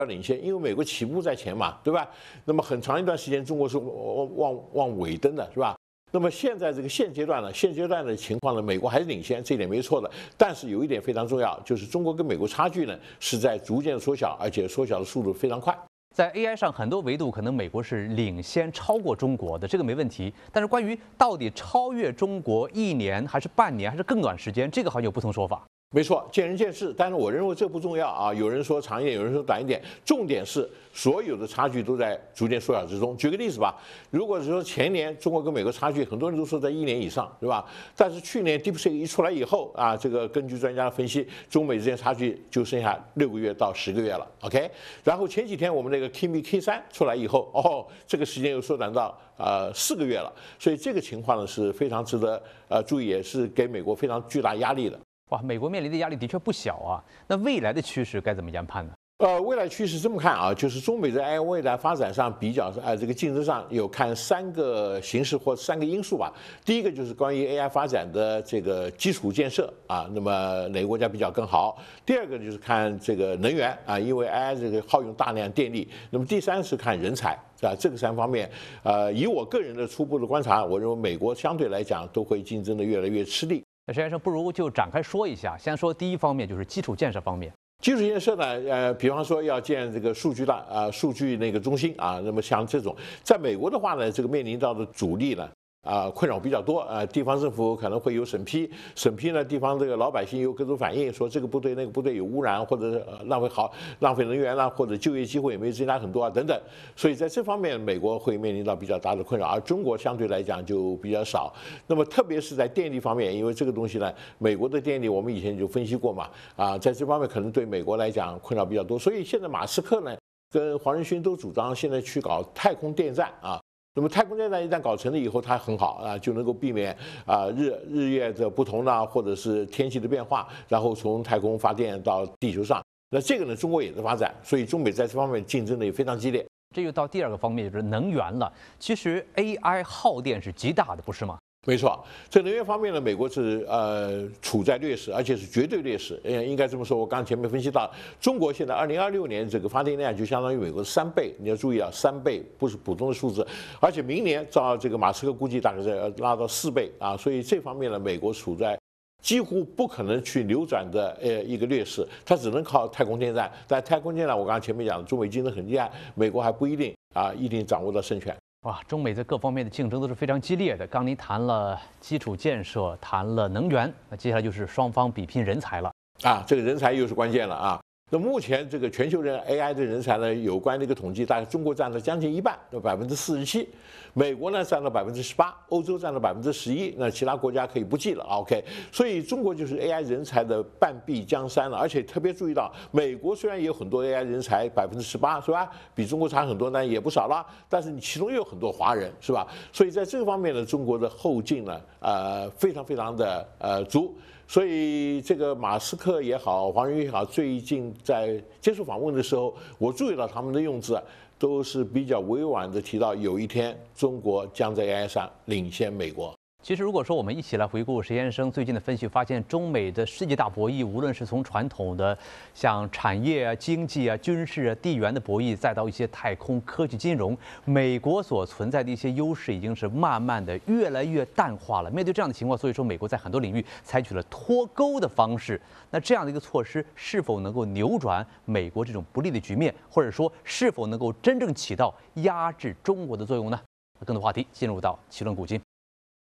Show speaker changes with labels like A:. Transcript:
A: 领先，因为美国起步在前嘛，对吧？那么很长一段时间，中国是往尾蹬的，是吧？那么现在这个现阶段的情况呢，美国还是领先，这一点没错的。但是有一点非常重要，就是中国跟美国差距呢是在逐渐缩小，而且缩小的速度非常快。
B: 在 AI 上很多维度，可能美国是领先超过中国的，这个没问题。但是关于到底超越中国1年还是半年还是更短时间，这个好像有不同说法。
A: 没错，见仁见智，但是我认为这不重要啊。有人说长一点，有人说短一点，重点是所有的差距都在逐渐缩小之中。举个例子吧，如果是说前年中国跟美国差距，很多人都说在1年以上，对吧？但是去年 DeepSeek 一出来以后啊，这个根据专家的分析，中美之间差距就剩下6个月到10个月了。OK， 然后前几天我们那个 Kimi K3出来以后，这个时间又缩短到4个月了。所以这个情况呢是非常值得注意，也是给美国非常巨大压力的。
B: 哇，美国面临的压力的确不小啊。那未来的趋势该怎么研判呢？
A: 未来趋势这么看啊，就是中美在 AI 未来发展上比较这个竞争上有看3个形势或3个因素吧。第一个就是关于 AI 发展的这个基础建设啊，那么哪个国家比较更好？第二个就是看这个能源啊，因为 AI 这个耗用大量电力。那么第3是看人才，是吧？这个3方面，以我个人的初步的观察，我认为美国相对来讲都会竞争的越来越吃力。
B: 那石先生，不如就展开说一下。先说第一方面，就是基础建设方面。
A: 基础建设呢，比方说要建这个数据那个中心啊，那么像这种，在美国的话呢，这个面临到的阻力呢，困扰比较多，地方政府可能会有审批呢，地方这个老百姓有各种反映，说这个部队那个部队有污染或者浪费能源啦，或者就业机会也没增加很多啊等等，所以在这方面美国会面临到比较大的困扰，而中国相对来讲就比较少。那么特别是在电力方面，因为这个东西呢，美国的电力我们以前就分析过嘛，在这方面可能对美国来讲困扰比较多，所以现在马斯克呢跟黄仁勋都主张现在去搞太空电站啊。那么太空电站一旦搞成了以后，它很好啊，就能够避免日月的不同呢，或者是天气的变化，然后从太空发电到地球上。那这个呢，中国也在发展，所以中美在这方面竞争的也非常激烈。
B: 这就到第2个方面，就是能源了。其实 AI 耗电是极大的，不是吗？
A: 没错，在能源方面呢，美国是处在劣势，而且是绝对劣势。应该这么说，我刚前面分析到，中国现在2026年这个发电量就相当于美国的3倍，你要注意啊，3倍不是普通的数字，而且明年照这个马斯克估计大概是要拉到4倍啊，所以这方面呢，美国处在几乎不可能去扭转的一个劣势，它只能靠太空电站。但太空电站我刚刚前面讲，中美竞争很厉害，美国还不一定掌握到胜权。
B: 哇，中美在各方面的竞争都是非常激烈的。刚您谈了基础建设，谈了能源，那接下来就是双方比拼人才了。
A: 这个人才又是关键了啊。那目前这个全球AI 的人才呢，有关的一个统计，大概中国占了将近1半，有47%，美国呢占了18%，欧洲占了11%，那其他国家可以不计了。OK， 所以中国就是 AI 人才的半壁江山了，而且特别注意到，美国虽然也有很多 AI 人才18%，是吧？比中国差很多，但也不少了。但是你其中又有很多华人，是吧？所以在这个方面呢，中国的后劲呢，非常非常的足。所以这个马斯克也好，黄仁勋也好，最近在接受访问的时候，我注意到他们的用字都是比较委婉的提到，有一天中国将在 AI 上领先美国。
B: 其实，如果说我们一起来回顾石先生最近的分析，发现中美的世界大博弈，无论是从传统的像产业啊、经济啊、军事啊、地缘的博弈，再到一些太空、科技、金融，美国所存在的一些优势已经是慢慢的越来越淡化了。面对这样的情况，所以说美国在很多领域采取了脱钩的方式。那这样的一个措施，是否能够扭转美国这种不利的局面，或者说是否能够真正起到压制中国的作用呢？更多话题进入到奇论古今。